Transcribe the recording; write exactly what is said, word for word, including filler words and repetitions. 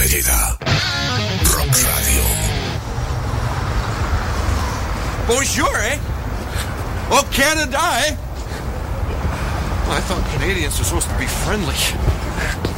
vereda. Rock Radio. Bonjour, eh? Oh, Canada, eh? Well, I thought Canadians were supposed to be friendly.